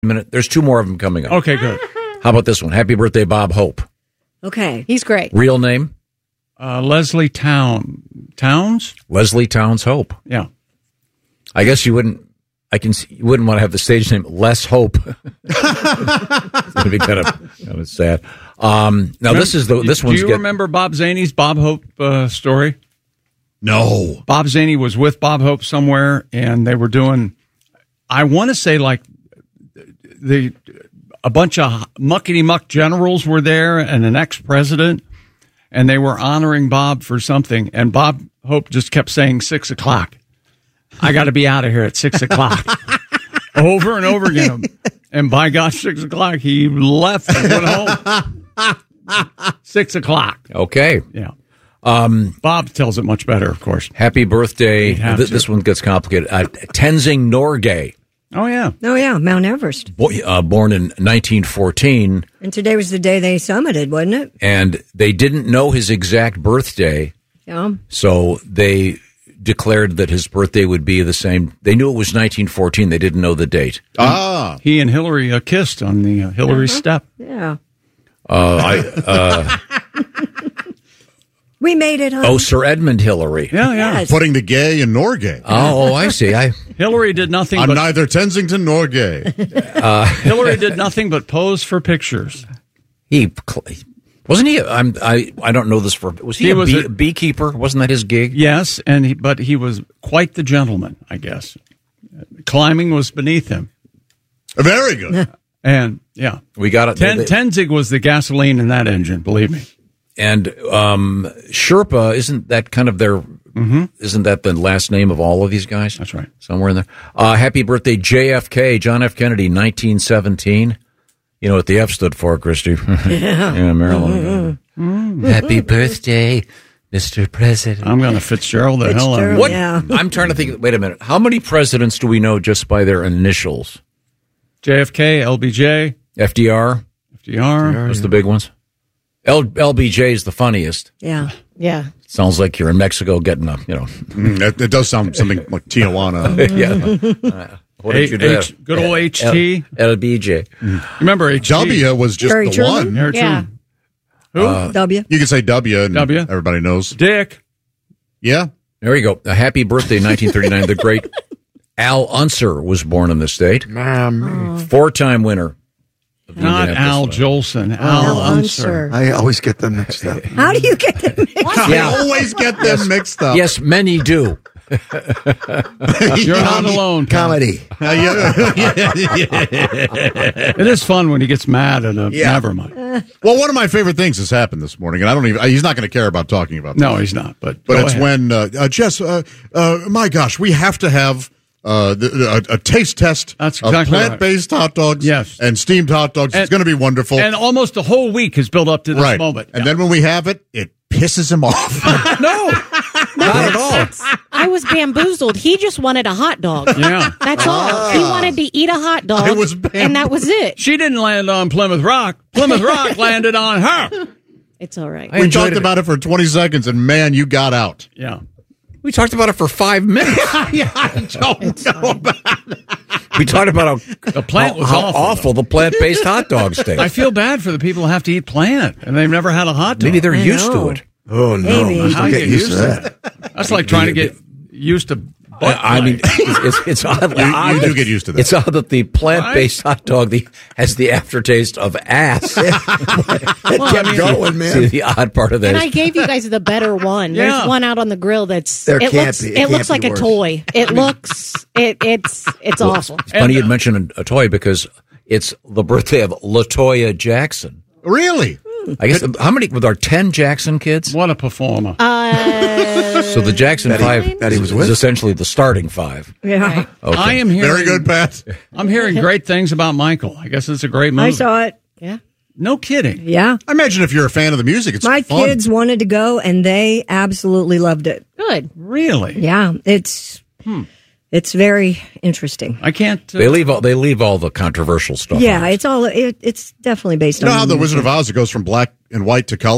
minute. There's two more of them coming up. Okay, good. How about this one? Happy birthday, Bob Hope. Okay. He's great. Real name? Leslie Towns? Leslie Towns Hope. Yeah. I guess you wouldn't want to have the stage name Les Hope. It's going to be kind of sad. This one's. Do you remember Bob Zaney's Bob Hope story? No. Bob Zaney was with Bob Hope somewhere, and they were doing, I want to say, like, a bunch of muckety-muck generals were there and an ex-president, and they were honoring Bob for something, and Bob Hope just kept saying 6 o'clock. I got to be out of here at 6 o'clock. Over and over again. And by gosh, 6 o'clock, he left and went home. 6 o'clock. Okay. Yeah. Bob tells it much better, of course. Happy birthday. This one gets complicated. Tenzing Norgay. Oh, yeah. Oh, yeah, Mount Everest. Born in 1914. And today was the day they summited, wasn't it? And they didn't know his exact birthday. Yeah. So they declared that his birthday would be the same. They knew it was 1914. They didn't know the date. He and Hillary kissed on the Hillary step. Yeah. I We made it home. Oh, Sir Edmund Hillary. Yeah, yeah. Yes. Putting the gay in Norgay. Oh, I see. Hillary did nothing I'm but... neither Tensington nor gay. Hillary did nothing but pose for pictures. Wasn't he? I don't know this for. Was he a beekeeper? Wasn't that his gig? Yes, but he was quite the gentleman, I guess. Climbing was beneath him. Very good. And yeah, we got it. Tenzing was the gasoline in that engine. Believe me. And Sherpa, isn't that kind of their? Mm-hmm. Isn't that the last name of all of these guys? That's right. Somewhere in there. Happy birthday, JFK, John F. Kennedy, 1917. You know what the F stood for, Christy? Yeah, Maryland. Mm-hmm. Happy birthday, Mr. President. I'm going to Fitzgerald the hell out of it. What? Yeah. I'm trying to think. Wait a minute. How many presidents do we know just by their initials? JFK, LBJ, FDR. Those the big ones. LBJ is the funniest. Yeah. Yeah. Sounds like you're in Mexico getting a, It does sound something like Tijuana. Yeah. What did you do? Good old HT. LBJ. Remember HT? W was just Harry the Truman? one. Yeah. Who? W. You can say W and W. everybody knows. Dick. Yeah. There you go. A happy birthday, 1939. The great Al Unser was born in the state. 4-time winner. Not Al Jolson. Al Unser. I always get them mixed up. How do you get them mixed up? I always get them mixed up. Yes, many do. You're not alone. Comedy. It is fun when he gets mad at never mind. Well, one of my favorite things has happened this morning, and I don't even. He's not going to care about talking about this. No, he's not. But it's when Jess. My gosh, we have to have a taste test That's of exactly plant-based hot dogs and steamed hot dogs. It's going to be wonderful. And almost a whole week has built up to this moment. And then when we have it, it pisses him off. No, not at all. I was bamboozled. He just wanted a hot dog. Yeah. That's all. He wanted to eat a hot dog. And that was it. She didn't land on Plymouth Rock. Plymouth Rock landed on her. It's all right. We talked about it for 20 seconds, and man, you got out. Yeah. We talked about it for 5 minutes. Yeah, I don't know about it. We talked about the plant was how awful the plant-based hot dogs taste. I feel bad for the people who have to eat plant, and they've never had a hot dog. Maybe they're used to it. Oh, no. Maybe. I get used to that. That's like trying to get used to I mean, it's odd. You do get used to that. It's odd that the plant-based hot dog has the aftertaste of ass. It kept going, man. See, the odd part of that And is I gave you guys the better one. Yeah. There's one out on the grill that's There it can't looks be. it looks like be a worse. toy. It looks it's awful. it's funny you'd mention a toy because it's the birthday of LaToya Jackson. Really? I guess how many with our 10 Jackson kids? What a performer! So the Jackson 5 that he was is with? essentially the starting 5. Yeah. Okay. I am hearing Very good, Pat. I'm hearing great things about Michael. I guess it's a great movie. I saw it. Yeah. No kidding. Yeah. I imagine if you're a fan of the music, it's My fun. kids wanted to go, and they absolutely loved it. Good. Really? Yeah. It's very interesting. I can't. They leave all the controversial stuff. Yeah, out. it's definitely based You know on how the Wizard of Oz, it goes from black and white to color?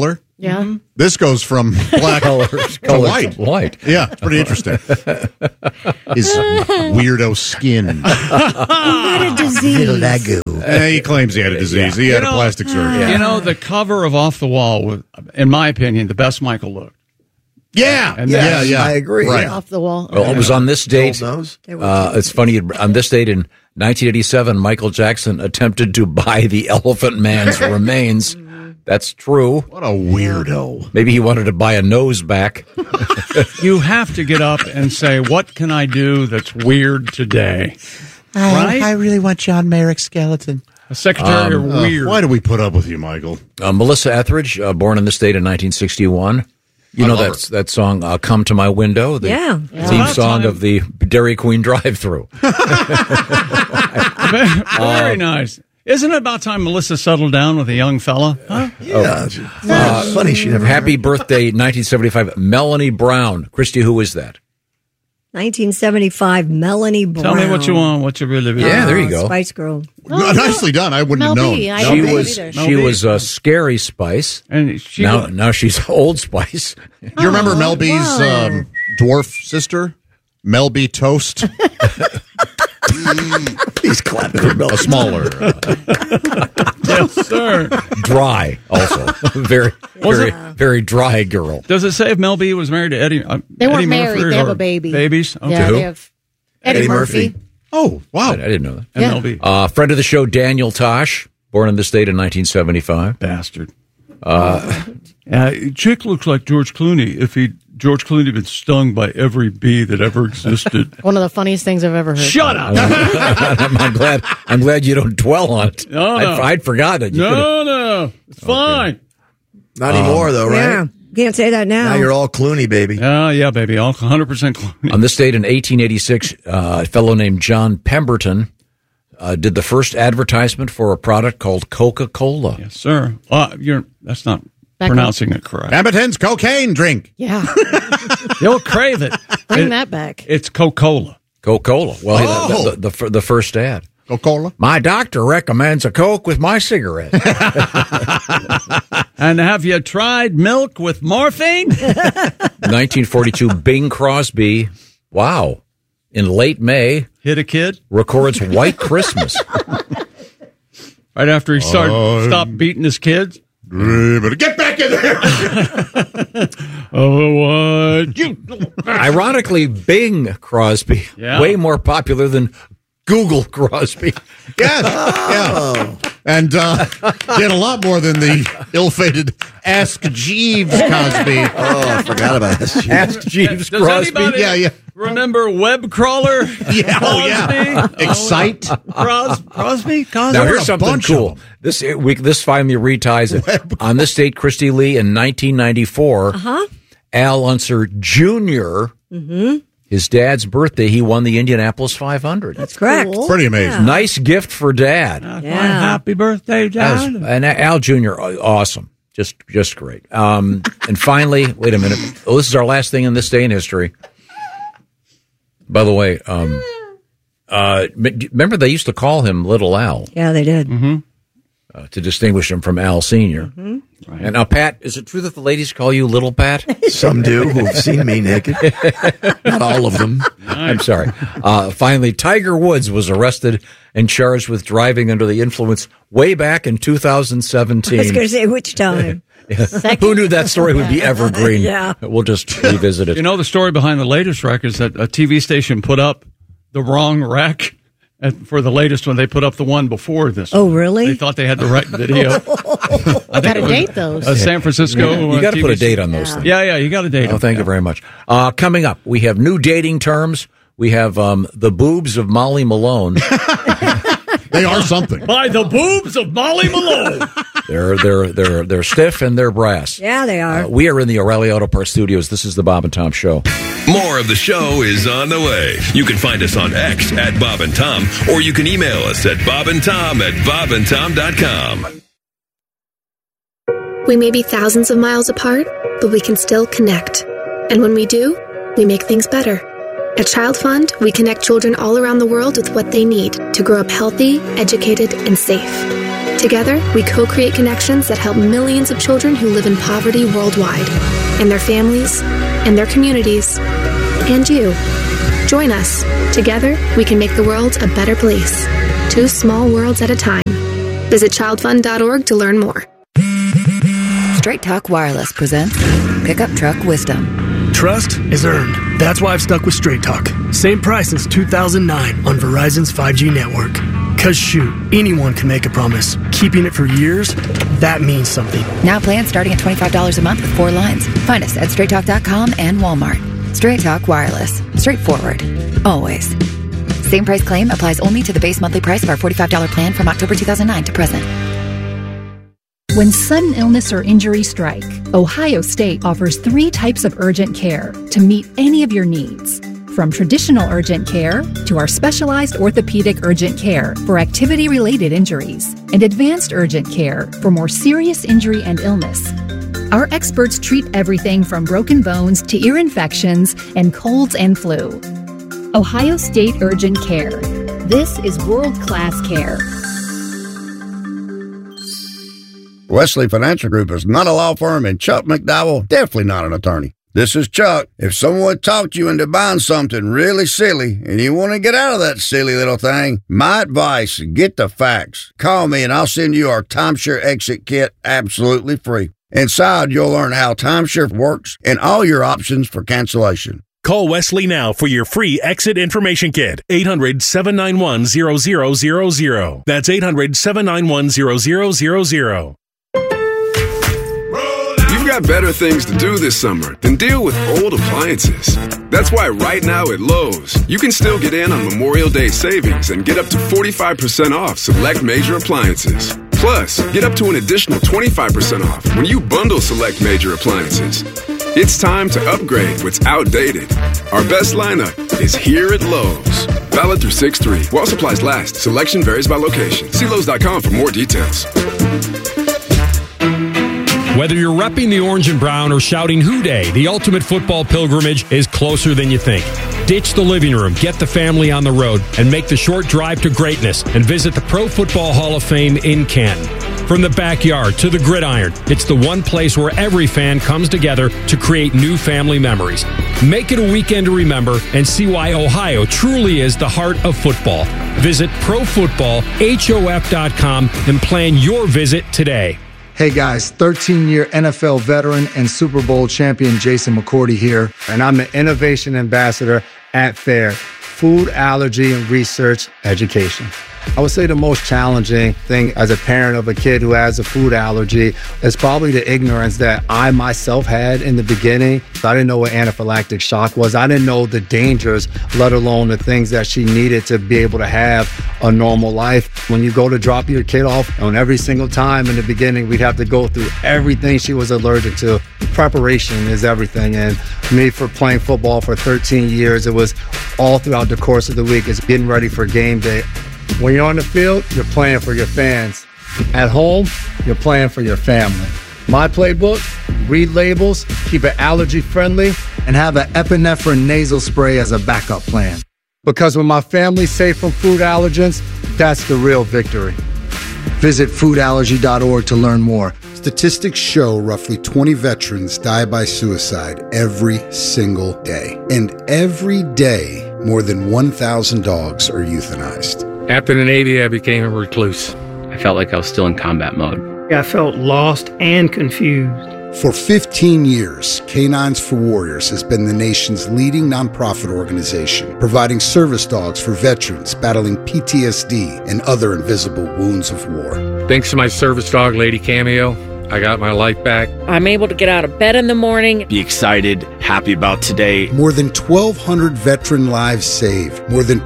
Yeah. This goes from black to white. White. Yeah, it's pretty interesting. His weirdo skin. What a disease. He claims he had a disease. He had a plastic surgery. You know, the cover of Off the Wall was, in my opinion, the best Michael looked. Yeah. And yeah. I agree. Right. Off the wall. Well, it was on this date. Nose. It's funny. On this date in 1987, Michael Jackson attempted to buy the Elephant Man's remains. That's true. What a weirdo. Maybe he wanted to buy a nose back. You have to get up and say, what can I do that's weird today? Right? I really want John Merrick's skeleton. A secretary of weird. Why do we put up with you, Michael? Melissa Etheridge, born in this state in 1961. You know that song, "Come to My Window," the Yeah. theme song of the Dairy Queen drive-thru. Very nice. Isn't it about time Melissa settled down with a young fella? Huh? Yeah. Funny she never. Happy birthday, 1975, Melanie Brown. Christy, who is that? 1975, Melanie Brown. Tell me what you want, what you really want. Yeah, there you go. Spice Girl. Nicely done. I wouldn't have known. She was Scary Spice. And Now she's Old Spice. Do you remember Mel B's dwarf sister? Mel B. Toast? He's clapping for Mel. A smaller. Yes, sir. Dry, also. Very dry girl. Does it say if Mel B was married to Eddie? They weren't Eddie married. Murphy They have or a baby. Babies? Okay. Yeah, who? they have Eddie Murphy. Oh, wow. I didn't know that. And Mel B. Friend of the show, Daniel Tosh, born in the state in 1975. Bastard. Chick looks like George Clooney if George Clooney had been stung by every bee that ever existed. One of the funniest things I've ever heard. Shut up! I'm glad you don't dwell on it. No. I'd forgotten it. No, it's fine. Not anymore, though, right? Yeah. Can't say that now. Now you're all Clooney, baby. Yeah, baby, all 100% Clooney. On this date in 1886, a fellow named John Pemberton did the first advertisement for a product called Coca-Cola. Yes, sir. That's not pronouncing it correct. Pemberton's cocaine drink. Yeah. You'll crave it. Bring that back. It's Coca-Cola. Coca-Cola. Well, the first ad. Coca-Cola? My doctor recommends a Coke with my cigarette. And have you tried milk with morphine? 1942, Bing Crosby. Wow. In late May, Hit a kid records White Christmas. right after he stopped beating his kids. Get back in there! Oh, what? You. Ironically, Bing Crosby, Yeah. way more popular than Google Crosby. Yes. Yeah. And did a lot more than the ill-fated Ask Jeeves Cosby. Oh, I forgot about this. Ask Jeeves Does Crosby. anybody Yeah. remember Web Crawler? Yeah. Oh, yeah. Excite. Crosby? Now here's something bunch cool. of This finally reties it. On this date, Christy Lee in 1994, Al Unser Jr. His dad's birthday, he won the Indianapolis 500. That's correct. Cool. Pretty amazing. Nice gift for Dad. Happy birthday, Dad. And Al Jr. Awesome, just great. And finally, wait a minute. Oh, this is our last thing in this day in history. By the way, remember they used to call him Little Al Yeah, they did. to distinguish him from Al Senior. Right. And now, Pat, is it true that the ladies call you Little Pat? Some do who've seen me naked. Not all of them. I'm sorry. Finally, Tiger Woods was arrested and charged with driving under the influence way back in 2017. I was going to say, which time? Who knew that story would be evergreen? Yeah. We'll just revisit it. You know, the story behind the latest wreck is that a TV station put up the wrong wreck. And for the latest one, they put up the one before this. Oh, one. really? They thought they had the right video. I got to date those. San Francisco. You got to TV put a date on those things. Yeah, you got to date Oh, them. thank you very much. Coming up, we have new dating terms. We have the boobs of Molly Malone. They are something. By the boobs of Molly Malone. They're stiff and they're brass. Yeah, they are. We are in the O'Reilly Auto Parts Studios. This is the Bob and Tom Show. More of the show is on the way. You can find us on X at Bob and Tom, or you can email us at bobandtom@bobandtom.com. We may be thousands of miles apart, but we can still connect. And when we do, we make things better. At Child Fund, we connect children all around the world with what they need to grow up healthy, educated, and safe. Together, we co-create connections that help millions of children who live in poverty worldwide, and their families, and their communities, and you. Join us. Together, we can make the world a better place. 2 small worlds at a time. Visit childfund.org to learn more. Straight Talk Wireless presents Pickup Truck Wisdom. Trust is earned. That's why I've stuck with Straight Talk. Same price since 2009 on Verizon's 5G network. Cause shoot, anyone can make a promise. Keeping it for years, that means something. Now plans starting at $25 a month with 4 lines. Find us at straighttalk.com and Walmart. Straight Talk Wireless. Straightforward. Always. Same price claim applies only to the base monthly price of our $45 plan from October 2009 to present. When sudden illness or injury strike, Ohio State offers 3 types of urgent care to meet any of your needs. From traditional urgent care to our specialized orthopedic urgent care for activity-related injuries and advanced urgent care for more serious injury and illness. Our experts treat everything from broken bones to ear infections and colds and flu. Ohio State Urgent Care. This is world-class care. Wesley Financial Group is not a law firm, and Chuck McDowell definitely not an attorney. This is Chuck. If someone talked you into buying something really silly and you want to get out of that silly little thing, my advice, get the facts. Call me and I'll send you our timeshare exit kit absolutely free. Inside, you'll learn how timeshare works and all your options for cancellation. Call Wesley now for your free exit information kit. 800-791-0000. That's 800-791-0000. You've got better things to do this summer than deal with old appliances. That's why right now at Lowe's, you can still get in on Memorial Day savings and get up to 45% off select major appliances. Plus, get up to an additional 25% off when you bundle select major appliances. It's time to upgrade what's outdated. Our best lineup is here at Lowe's. Valid through 6/3. While supplies last. Selection varies by location. See Lowe's.com for more details. Whether you're repping the orange and brown or shouting Hoo Day, the ultimate football pilgrimage is closer than you think. Ditch the living room, get the family on the road, and make the short drive to greatness and visit the Pro Football Hall of Fame in Canton. From the backyard to the gridiron, it's the one place where every fan comes together to create new family memories. Make it a weekend to remember and see why Ohio truly is the heart of football. Visit ProFootballHof.com and plan your visit today. Hey guys, 13-year NFL veteran and Super Bowl champion Jason McCourty here, and I'm an innovation ambassador at FAIR, Food Allergy and Research Education. I would say the most challenging thing as a parent of a kid who has a food allergy is probably the ignorance that I myself had in the beginning. I didn't know what anaphylactic shock was. I didn't know the dangers, let alone the things that she needed to be able to have a normal life. When you go to drop your kid off, and every single time in the beginning, we'd have to go through everything she was allergic to. Preparation is everything. And me, for playing football for 13 years, it was all throughout the course of the week. It's getting ready for game day. When you're on the field, you're playing for your fans. At home, you're playing for your family. My playbook, read labels, keep it allergy friendly, and have an epinephrine nasal spray as a backup plan. Because when my family's safe from food allergens, that's the real victory. Visit foodallergy.org to learn more. Statistics show roughly 20 veterans die by suicide every single day. And every day, more than 1,000 dogs are euthanized. After the Navy, I became a recluse. I felt like I was still in combat mode. I felt lost and confused. For 15 years, Canines for Warriors has been the nation's leading nonprofit organization, providing service dogs for veterans battling PTSD and other invisible wounds of war. Thanks to my service dog, Lady Cameo, I got my life back. I'm able to get out of bed in the morning. Be excited, happy about today. More than 1,200 veteran lives saved. More than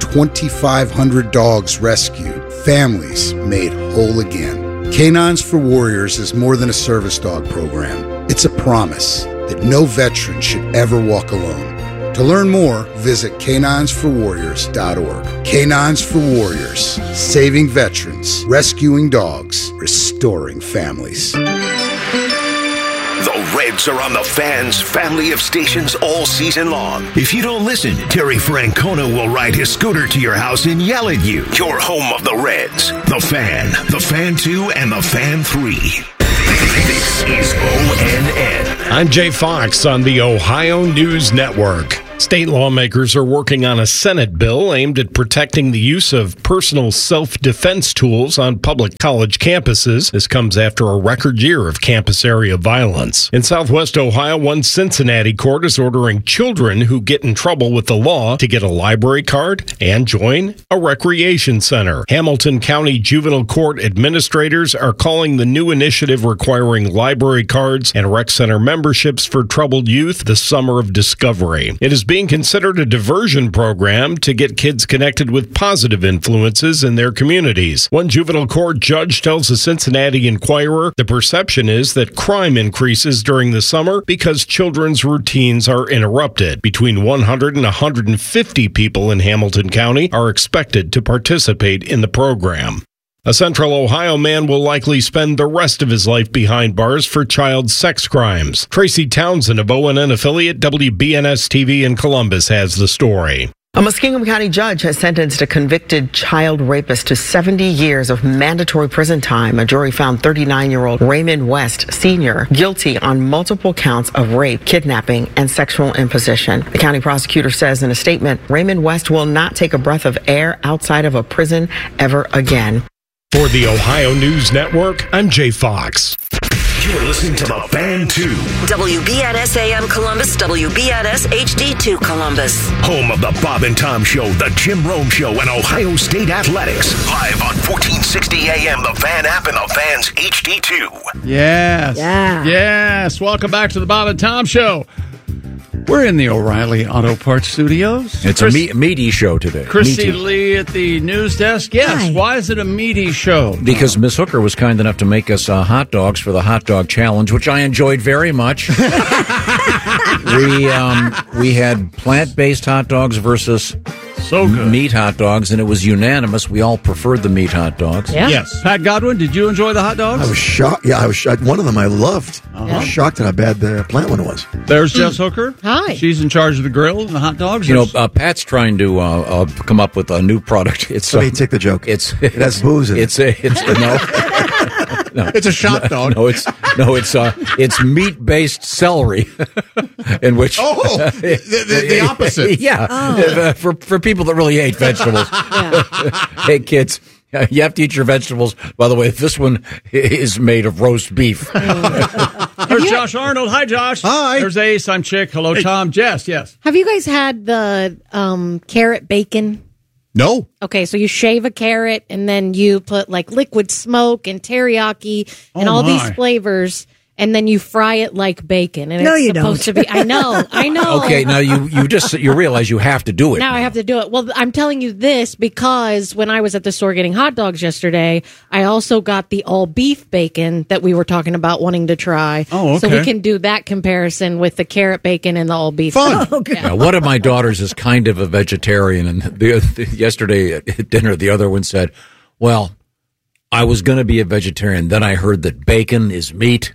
2,500 dogs rescued. Families made whole again. Canines for Warriors is more than a service dog program. It's a promise that no veteran should ever walk alone. To learn more, visit caninesforwarriors.org. Canines for Warriors, saving veterans, rescuing dogs, restoring families. The Reds are on the Fan's family of stations all season long. If you don't listen, Terry Francona will ride his scooter to your house and yell at you. Your home of the Reds. The Fan 2, and the Fan 3. This is ONN. I'm Jay Fox on the Ohio News Network. State lawmakers are working on a Senate bill aimed at protecting the use of personal self-defense tools on public college campuses. This comes after a record year of campus area violence. In Southwest Ohio, one Cincinnati court is ordering children who get in trouble with the law to get a library card and join a recreation center. Hamilton County Juvenile Court administrators are calling the new initiative requiring library cards and rec center memberships for troubled youth the Summer of Discovery. It is being considered a diversion program to get kids connected with positive influences in their communities. One juvenile court judge tells the Cincinnati Enquirer the perception is that crime increases during the summer because children's routines are interrupted. Between 100 and 150 people in Hamilton County are expected to participate in the program. A Central Ohio man will likely spend the rest of his life behind bars for child sex crimes. Tracy Townsend of ONN affiliate WBNS-TV in Columbus has the story. A Muskingum County judge has sentenced a convicted child rapist to 70 years of mandatory prison time. A jury found 39-year-old Raymond West, Sr., guilty on multiple counts of rape, kidnapping, and sexual imposition. The county prosecutor says in a statement, Raymond West will not take a breath of air outside of a prison ever again. For the Ohio News Network, I'm Jay Fox. You're listening to the Fan 2. WBNS AM Columbus, WBNS HD2 Columbus. Home of the Bob and Tom Show, the Jim Rome Show, and Ohio State Athletics. Live on 1460 AM, the Fan app, and the Fan's HD2. Yes. Yeah. Yes. Welcome back to the Bob and Tom Show. We're in the O'Reilly Auto Parts Studios. It's a meaty show today. Christy Lee at the news desk. Yes. Hi. Why is it a meady show? Because Miss Hooker was kind enough to make us hot dogs for the hot dog challenge, which I enjoyed very much. We had plant-based hot dogs versus meat hot dogs, and it was unanimous. We all preferred the meat hot dogs. Yeah. Yes. Pat Godwin, did you enjoy the hot dogs? I was shocked. Yeah, I was shocked. One of them I loved. I was shocked at how bad the plant one was. There's Jess Hooker. Hi. She's in charge of the grill and the hot dogs. You know, Pat's trying to come up with a new product. It's Let me take the joke. It has booze in it. No, it's a shot dog. It's meat-based celery, in which the opposite. Yeah, for people that really hate vegetables. Hey, kids. You have to eat your vegetables. By the way, this one is made of roast beef. There's Josh Arnold. Hi, Josh. Hi. There's Ace. I'm Chick. Hello, Tom. Jess, yes. Have you guys had the carrot bacon? No. Okay, so you shave a carrot and then you put like liquid smoke and teriyaki and all these flavors, and then you fry it like bacon. And it's supposed to be. I know. Okay, now you realize you have to do it. Now I have to do it. Well, I'm telling you this because when I was at the store getting hot dogs yesterday, I also got the all beef bacon that we were talking about wanting to try. Oh, okay. So we can do that comparison with the carrot bacon and the all beef. Fun. Oh, okay. Now, one of my daughters is kind of a vegetarian, and yesterday at dinner, the other one said, well, I was going to be a vegetarian. Then I heard that bacon is meat.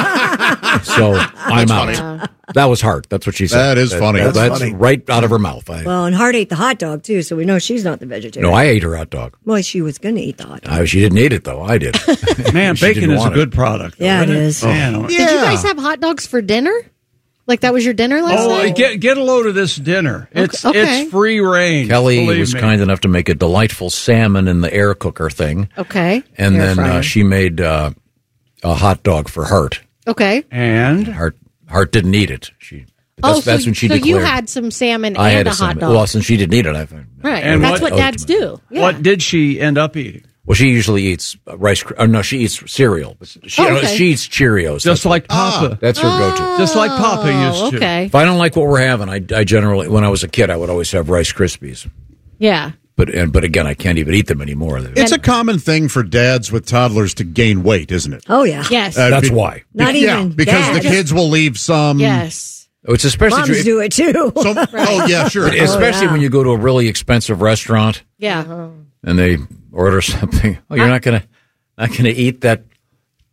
So I'm out. Funny. That was hard. That's what she said. That is funny. That's funny. right out of her mouth. Well, and Hart ate the hot dog, too, so we know she's not the vegetarian. No, I ate her hot dog. Well, she was going to eat the hot dog. She didn't eat it, though. I did. Man, She bacon didn't is a want good product. Yeah, it is. Man, Did you guys have hot dogs for dinner? Like that was your dinner last night? Get a load of this dinner. It's Okay. it's free range. Kelly believe was me. kind enough to make a delightful salmon in the air cooker thing. Okay. And Air then fryer. she made a hot dog for Hart. Okay. And Hart didn't eat it. That's when she so declared. you had some salmon I had and a a hot salmon. dog. Well, since she didn't eat it, I thought. Right. And That's what- what dads do. Yeah. What did she end up eating? Well, she usually eats rice. No, she eats cereal. She eats Cheerios. Just like Papa. That's her go-to. Just like Papa used to. Okay. If I don't like what we're having, I generally, when I was a kid, I would always have Rice Krispies. Yeah. But again, I can't even eat them anymore. It's a common thing for dads with toddlers to gain weight, isn't it? Oh, yeah. Yes. That's why. Not even because dads. the kids will leave some. Yes. It's especially Moms do it, too. Oh, yeah, sure. Especially when you go to a really expensive restaurant Yeah. and they order something. Oh, you're not gonna eat that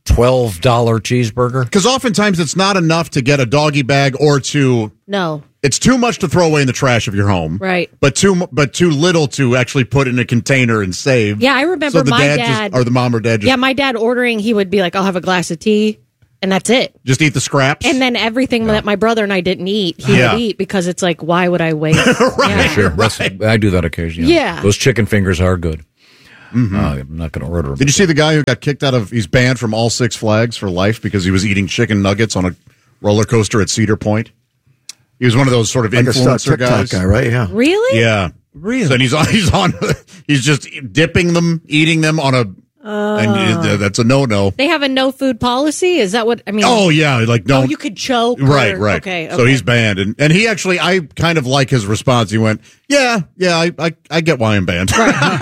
$12 cheeseburger. Because oftentimes it's not enough to get a doggy bag or to. No. It's too much to throw away in the trash of your home. Right. But too little to actually put in a container and save. Yeah, I remember so the my dad. Or the mom or dad just. Yeah, my dad ordering, he would be like, I'll have a glass of tea, and that's it. Just eat the scraps? And then everything that my brother and I didn't eat, he would eat because it's like, why would I waste? Right. Yeah. Sure. I do that occasionally. Yeah. Those chicken fingers are good. Mm-hmm. I'm not going to order them. Did you see the guy who got kicked out of, he's banned from all Six Flags for life because he was eating chicken nuggets on a roller coaster at Cedar Point? He was one of those sort of influencer guys. Guy, right? Yeah. Really? Yeah. Really? And he's just dipping them, eating them on a, and that's a no-no. They have a no food policy? Is that what, I mean? Oh, yeah. Like, no. Oh, you could choke. Right. Okay. So he's banned. And he actually, I kind of like his response. He went, yeah, I get why I'm banned.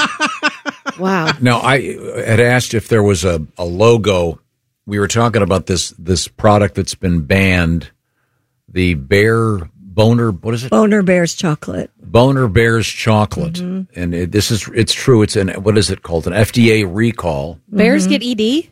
Wow. Now, I had asked if there was a logo. We were talking about this product that's been banned, the Boner, what is it? Boner Bears chocolate. Boner Bears chocolate. Mm-hmm. And it's true. It's what is it called? An FDA recall. Bears get ED? They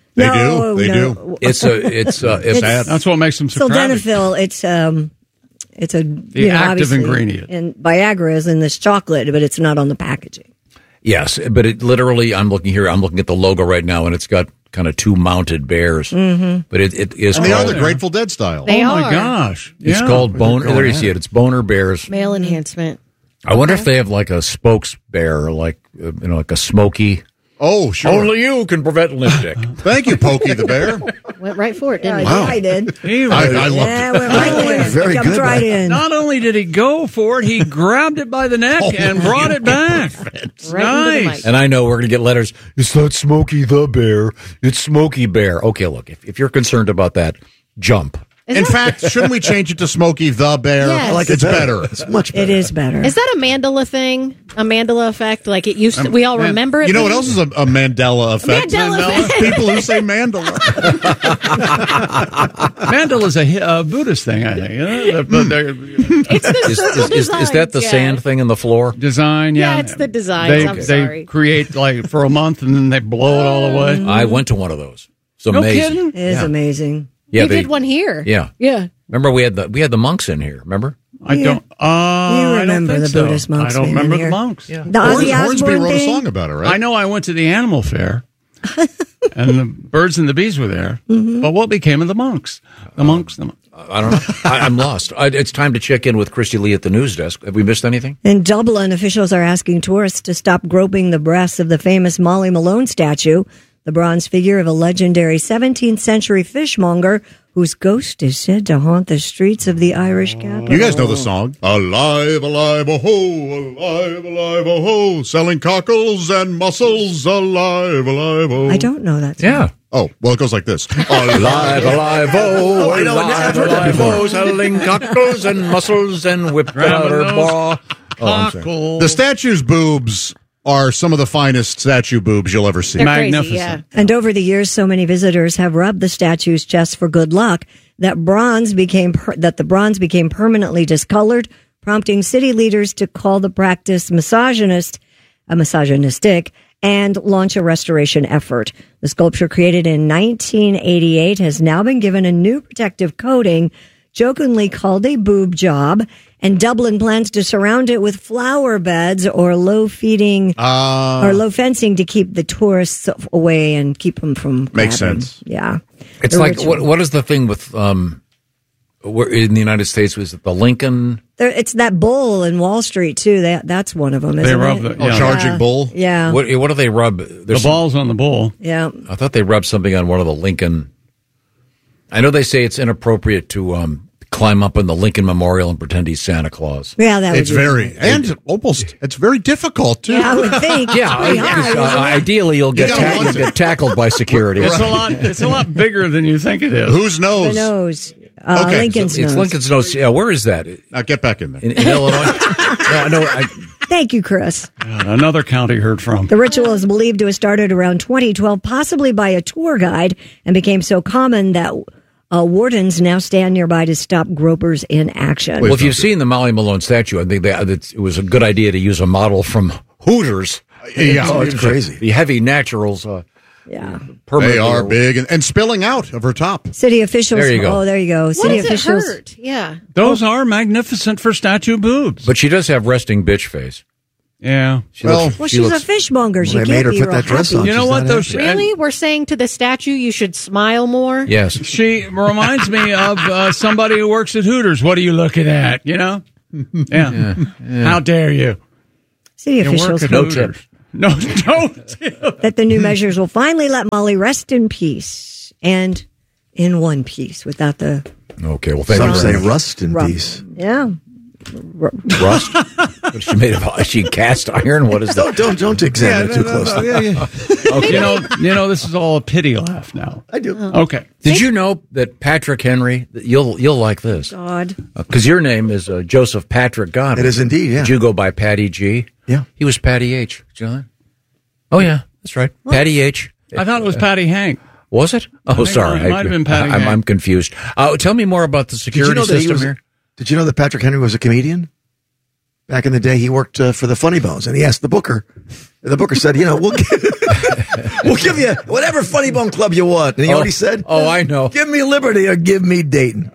do. It's sad. That's what makes them so crowded. Sildenafil, it's a the active ingredient. And Viagra is in this chocolate, but it's not on the packaging. Yes, but it literally, I'm looking at the logo right now, and it's got kind of two mounted bears. Mm-hmm. But it is and they are the Grateful Dead style. They are. Oh, my gosh. It's called Boner. There you see it. It's Boner Bears. Male enhancement. I wonder if they have like a spokes bear, like like a smoky. Oh, sure. Only you can prevent lipstick. Thank you, Pokey the Bear. Went right for it, didn't he? Wow. I did. I loved it. Went right there. Very Jumped good. right in. Not only did he go for it, he grabbed it by the neck and brought it back. Nice. And I know we're going to get letters. It's not Smokey the Bear. It's Smokey Bear. Okay, look, if you're concerned about that, jump. In fact, shouldn't we change it to Smokey the Bear? Yes. I like it's better. It's much better. It is better. Is that a Mandela thing? A Mandela effect? Like it used to, we all remember it? You know what else is a Mandela effect? Mandela effect. People who say mandala. Mandala's a Buddhist thing, I think. It's the circle design. Is that the sand thing in the floor? Design, yeah. Yeah, it's the designs. I'm sorry. They create like for a month and then they blow it all away. I went to one of those. It's No amazing. kidding? It is amazing. Yeah, we did one here. Yeah. Yeah. Remember we had the monks in here. Remember? I don't. You remember the Buddhist monks? I don't being remember in the here. monks. Yeah. The Ozzy Hornsby Osbourne wrote a thing? song about it, right? I know. I went to the animal fair, and the birds and the bees were there. Mm-hmm. But what became of the monks? The monks. I don't know. I'm lost. It's time to check in with Christy Lee at the news desk. Have we missed anything? In Dublin, officials are asking tourists to stop groping the breasts of the famous Molly Malone statue, the bronze figure of a legendary 17th century fishmonger whose ghost is said to haunt the streets of the Irish capital. You guys know the song. Alive, alive, oh-ho, alive, alive, oh-ho, selling cockles and mussels, alive, alive, oh. I don't know that song. Yeah. Oh, well, it goes like this. Alive, alive, oh, I know. I've heard that before. selling cockles and mussels and whipped outer bar. The statue's boobs are some of the finest statue boobs you'll ever see. They're Magnificent. crazy, yeah. And over the years, so many visitors have rubbed the statue's chest for good luck that the bronze became permanently discolored, prompting city leaders to call the practice misogynistic, and launch a restoration effort. The sculpture, created in 1988, has now been given a new protective coating, jokingly called a boob job, and Dublin plans to surround it with flower beds or low fencing to keep the tourists away and keep them from Makes grabbing. sense. Yeah. It's The like ritual. what is the thing with where in the United States, was it the Lincoln? It's that bull in Wall Street too. That's one of them. They Isn't rub it? the charging bull. Yeah. What do they rub? The balls on the bull. Yeah. I thought they rubbed something on one of the Lincoln. I know they say it's inappropriate to climb up in the Lincoln Memorial and pretend he's Santa Claus. Yeah, that would It's be very, and almost, it's very difficult, too. Yeah, I would think. Yeah, Pretty high, isn't it? ideally you'll get gotta get tackled by security. It's a lot bigger than you think it is. Whose nose? The nose. Okay, Lincoln's It's nose. Lincoln's nose. Yeah, where is that? Now get back in there. In Illinois? No, Thank you, Chris. Another county heard from. The ritual is believed to have started around 2012, possibly by a tour guide, and became so common that wardens now stand nearby to stop gropers in action. Well, if you've seen the Molly Malone statue, I think it was a good idea to use a model from Hooters. Yeah, Oh, it's crazy. The heavy naturals. Yeah. They are big and spilling out of her top. City officials. There you go. Oh, there you go. City What does officials. it hurt? Yeah. Those are magnificent for statue boobs. But she does have resting bitch face. Yeah. Well, she's a fishmonger. She they can't made her be put real that dress happy. on. You know She's what, not though? happy. Really? We're saying to the statue you should smile more? Yes. She reminds me of somebody who works at Hooters. What are you looking at? You know? Yeah. How dare you? City You officials work at No Hooters. tip. No, don't. that the new measures will finally let Molly rest in peace and in one piece without the Okay, well, thank Some you say very much. rust in peace. yeah. Rust? What she made of? Is she cast iron? What is that? Don't examine it too closely. Okay, you know, this is all a pity laugh now. I do. Okay. Did you know that Patrick Henry? You'll like this God. because your name is Joseph Patrick Godwin. It is indeed. Yeah. Did you go by Patty G? Yeah. He was Patty H. Did you know that? Oh yeah, that's right. Patty H. I thought it was Patty Hank. Was it? Oh, think sorry. it might have been Patty Hank. I'm confused. Tell me more about the security system here. Did you know that Patrick Henry was a comedian? Back in the day, he worked for the Funny Bones, and he asked the Booker. The Booker said, we'll give you whatever Funny Bone club you want. And you know what he said? Oh, I know. Give me Liberty or give me Dayton.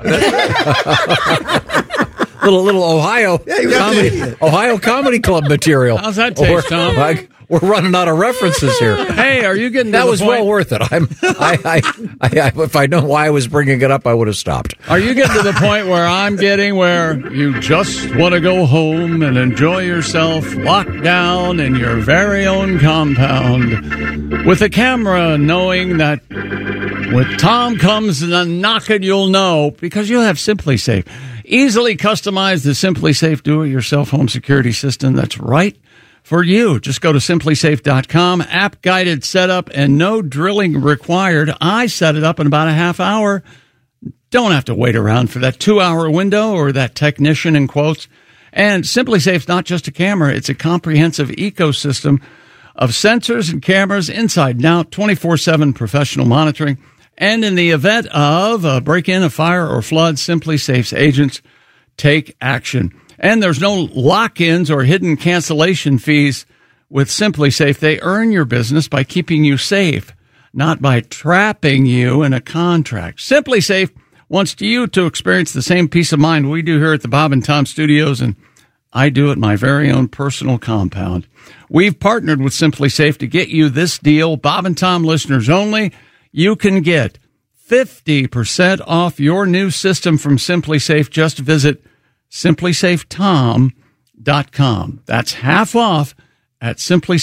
little Ohio Ohio Comedy Club material. How's that taste, Tom? We're running out of references here. Hey, are you getting to that the was point? well worth it. If I'd known why I was bringing it up, I would have stopped. Are you getting to the point where I'm getting where you just want to go home and enjoy yourself locked down in your very own compound with a camera, knowing that when Tom comes and knocking, you'll know because you'll have Simply Safe. Easily customize the Simply Safe do-it-yourself home security system that's right for you. Just go to simplysafe.com, app-guided setup, and no drilling required. I set it up in about a half hour. Don't have to wait around for that 2-hour window or that technician in quotes. And SimpliSafe's not just a camera. It's a comprehensive ecosystem of sensors and cameras inside. Now, 24/7 professional monitoring. And in the event of a break-in, a fire, or flood, SimpliSafe's agents take action. And there's no lock-ins or hidden cancellation fees with SimpliSafe. They earn your business by keeping you safe, not by trapping you in a contract. SimpliSafe wants you to experience the same peace of mind we do here at the Bob and Tom Studios, and I do at my very own personal compound. We've partnered with SimpliSafe to get you this deal. Bob and Tom listeners only. You can get 50% off your new system from SimpliSafe. Just visit simplysafetom.com. That's half off at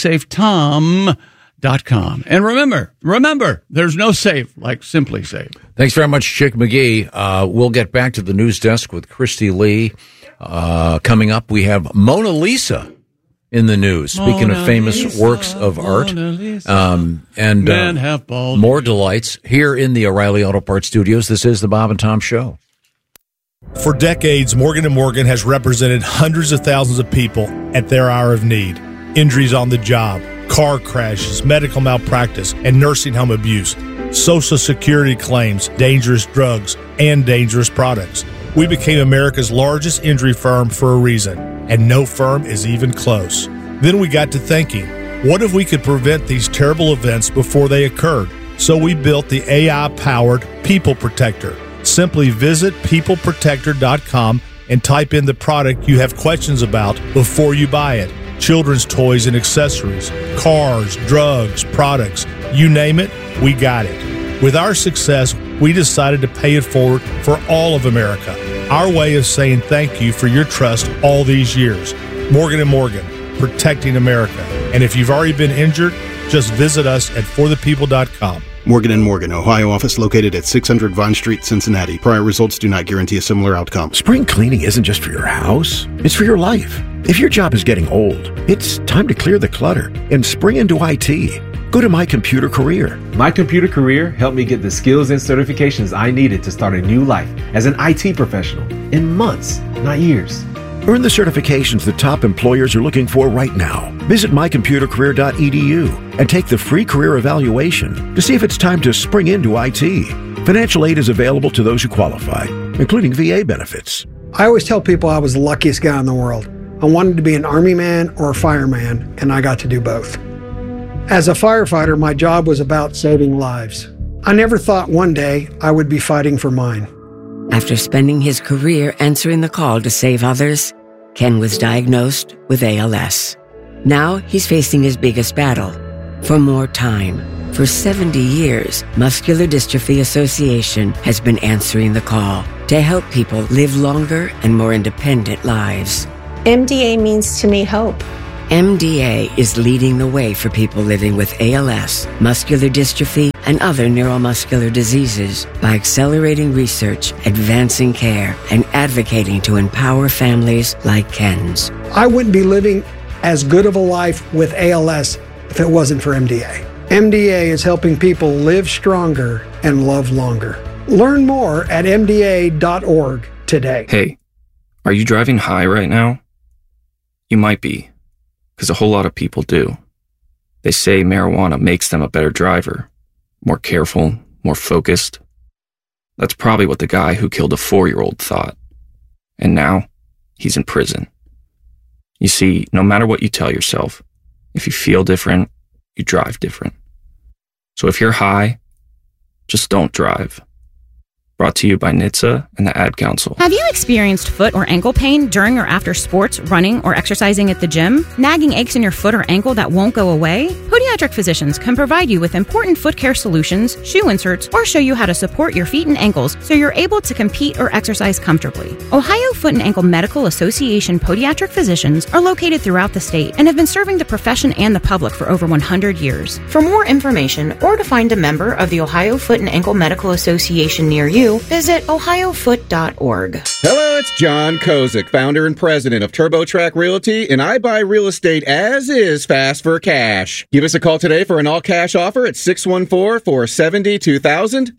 simplysafetom.com. And remember, there's no safe like SimpliSafe. Thanks very much, Chick McGee. We'll get back to the news desk with Christy Lee. Coming up, we have Mona Lisa in the news. Speaking of famous works of art, and more delights here in the O'Reilly Auto Parts Studios. This is the Bob and Tom Show. For decades, Morgan & Morgan has represented hundreds of thousands of people at their hour of need. Injuries on the job, car crashes, medical malpractice, and nursing home abuse, Social Security claims, dangerous drugs, and dangerous products. We became America's largest injury firm for a reason, and no firm is even close. Then we got to thinking, what if we could prevent these terrible events before they occurred? So we built the AI-powered People Protector. Simply visit peopleprotector.com and type in the product you have questions about before you buy it. Children's toys and accessories, cars, drugs, products, you name it, we got it. With our success, we decided to pay it forward for all of America. Our way of saying thank you for your trust all these years. Morgan & Morgan, protecting America. And if you've already been injured, just visit us at forthepeople.com. Morgan & Morgan, Ohio office located at 600 Vine Street, Cincinnati. Prior results do not guarantee a similar outcome. Spring cleaning isn't just for your house, it's for your life. If your job is getting old, it's time to clear the clutter and spring into IT. Go to My Computer Career. My Computer Career helped me get the skills and certifications I needed to start a new life as an IT professional in months, not years. Earn the certifications the top employers are looking for right now. Visit mycomputercareer.edu and take the free career evaluation to see if it's time to spring into IT. Financial aid is available to those who qualify, including VA benefits. I always tell people I was the luckiest guy in the world. I wanted to be an Army man or a fireman, and I got to do both. As a firefighter, my job was about saving lives. I never thought one day I would be fighting for mine. After spending his career answering the call to save others, Ken was diagnosed with ALS. Now he's facing his biggest battle, for more time. For 70 years, Muscular Dystrophy Association has been answering the call to help people live longer and more independent lives. MDA means to me hope. MDA is leading the way for people living with ALS, muscular dystrophy, and other neuromuscular diseases by accelerating research, advancing care, and advocating to empower families like Ken's. I wouldn't be living as good of a life with ALS if it wasn't for MDA. MDA is helping people live stronger and love longer. Learn more at MDA.org today. Hey, are you driving high right now? You might be, because a whole lot of people do. They say marijuana makes them a better driver, more careful, more focused. That's probably what the guy who killed a 4-year-old thought. And now, he's in prison. You see, no matter what you tell yourself, if you feel different, you drive different. So if you're high, just don't drive. Brought to you by NHTSA and the Ad Council. Have you experienced foot or ankle pain during or after sports, running, or exercising at the gym? Nagging aches in your foot or ankle that won't go away? Podiatric physicians can provide you with important foot care solutions, shoe inserts, or show you how to support your feet and ankles so you're able to compete or exercise comfortably. Ohio Foot and Ankle Medical Association podiatric physicians are located throughout the state and have been serving the profession and the public for over 100 years. For more information or to find a member of the Ohio Foot and Ankle Medical Association near you, visit ohiofoot.org. Hello, it's John Kozik, founder and president of TurboTrack Realty, and I buy real estate as is fast for cash. Give us a call today for an all-cash offer at 614-470-2000,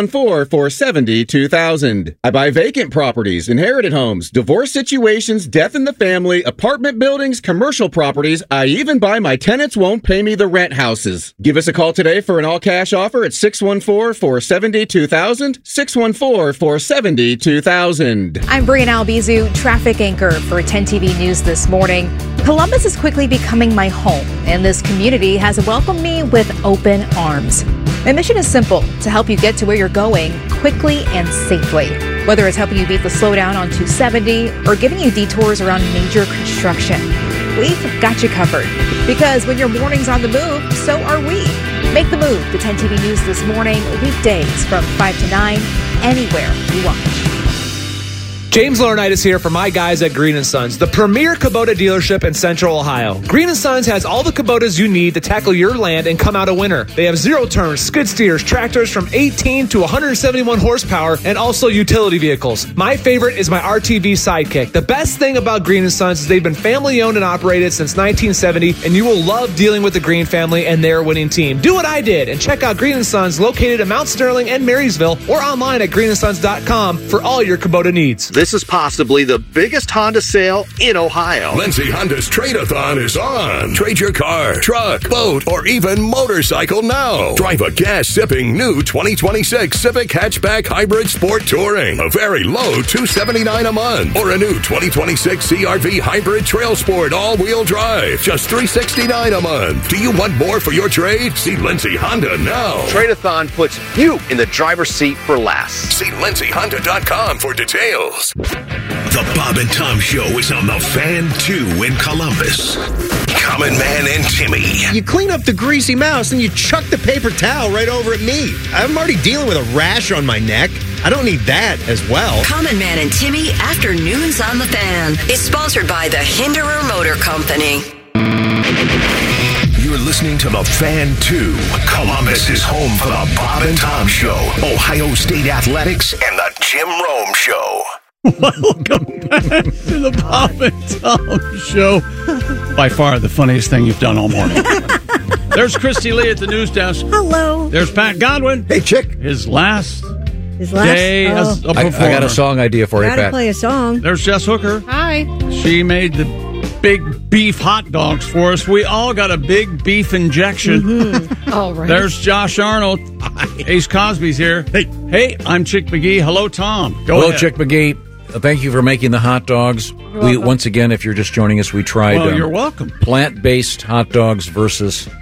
614-470-2000. I buy vacant properties, inherited homes, divorce situations, death in the family, apartment buildings, commercial properties. I even buy my tenants won't pay me the rent houses. Give us a call today for an all-cash offer at 614-470-2000, 614-470-2000. I'm Brianna Albizu, traffic anchor for 10 TV News this morning. Columbus is quickly becoming my home, and this community has welcomed me with open arms. My mission is simple, to help you get to where you're going quickly and safely. Whether it's helping you beat the slowdown on 270 or giving you detours around major construction, we've got you covered. Because when your morning's on the move, so are we. Make the move to 10 TV News this morning, weekdays from 5 to 9, anywhere you watch. James Laurinaitis here for my guys at Green & Sons, the premier Kubota dealership in Central Ohio. Green & Sons has all the Kubotas you need to tackle your land and come out a winner. They have zero-turn, skid steers, tractors from 18 to 171 horsepower, and also utility vehicles. My favorite is my RTV Sidekick. The best thing about Green & Sons is they've been family-owned and operated since 1970, and you will love dealing with the Green family and their winning team. Do what I did and check out Green & Sons located in Mount Sterling and Marysville or online at greenandsons.com for all your Kubota needs. This is possibly the biggest Honda sale in Ohio. Lindsay Honda's Trade-a-thon is on. Trade your car, truck, boat, or even motorcycle now. Drive a gas-sipping new 2026 Civic Hatchback Hybrid Sport Touring. A very low $279 a month. Or a new 2026 CRV Hybrid Trail Sport all-wheel drive. Just $369 a month. Do you want more for your trade? See Lindsay Honda now. Trade-a-thon puts you in the driver's seat for less. See lindsayhonda.com for details. The Bob and Tom Show is on the Fan 2 in Columbus. Common Man and Timmy. You clean up the greasy mouse and you chuck the paper towel right over at me. I'm already dealing with a rash on my neck. I don't need that as well. Common Man and Timmy Afternoons on the Fan is sponsored by the Hinderer Motor Company. You're listening to the Fan 2. Columbus is home for the Bob and Tom Show, Ohio State Athletics, and the Jim Rome Show. Welcome back to the Bob and Tom Show. By far the funniest thing you've done all morning. There's Christy Lee at the news desk. Hello. There's Pat Godwin. Hey, chick. His last day as a performer. I got a song idea for you, Pat. Gotta play a song. There's Jess Hooker. Hi. She made the big beef hot dogs for us. We all got a big beef injection. Mm-hmm. All right. There's Josh Arnold. Ace Cosby's here. Hey, I'm Chick McGee. Hello, Tom. Hello, Chick McGee. Thank you for making the hot dogs. We once again, if you're just joining us, we tried you're welcome. Plant-based hot dogs versus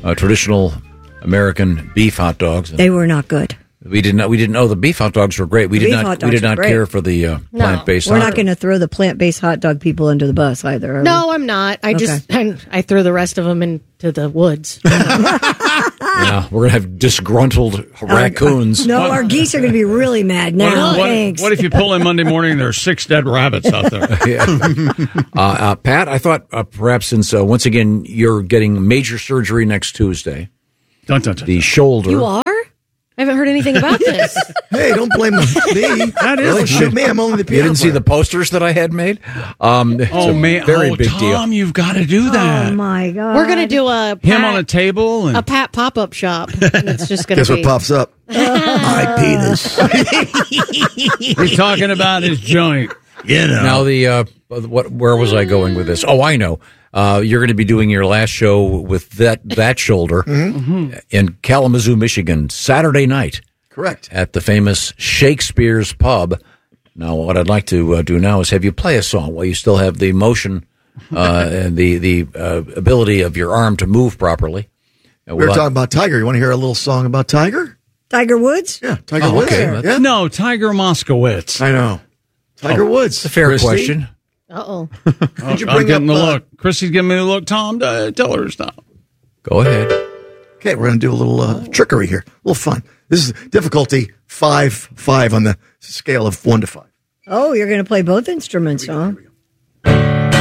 traditional American beef hot dogs. They were not good. We didn't know the beef hot dogs were great. We did not care for the plant-based. We're not going to throw the plant-based hot dog people under the bus either. No, I'm not. I threw the rest of them into the woods. Yeah, we're going to have disgruntled raccoons. No, our geese are going to be really mad now. What if you pull in Monday morning and there are 6 dead rabbits out there? Pat, I thought perhaps since once again you're getting major surgery next Tuesday, the shoulder. You are? I haven't heard anything about this. Hey, don't blame me. That is shoot me. I'm only the piano You didn't see the posters that I had made? Very big deal. Tom, you've got to do that. Oh my God! We're going to do a him on a table and a Pat pop-up shop. And it's just going to be. Guess what pops up? My penis. He's talking about his joint. You know. Now where was I going with this? Oh, I know. You're going to be doing your last show with that shoulder in Kalamazoo, Michigan, Saturday night. Correct. At the famous Shakespeare's Pub. Now, what I'd like to do now is have you play a song while you still have the motion and the ability of your arm to move properly. We were talking about Tiger. You want to hear a little song about Tiger? Tiger Woods? Yeah, Tiger Woods. Okay. Yeah. No, Tiger Moskowitz. I know. Tiger Woods. It's a fair question. Uh-oh. Did you I'm bring getting up the look. Chrissy's giving me the look. Tom, tell her to stop. Go ahead. Okay, we're going to do a little trickery here. A little fun. This is difficulty 5 on the scale of 1 to 5. Oh, you're going to play both instruments, huh?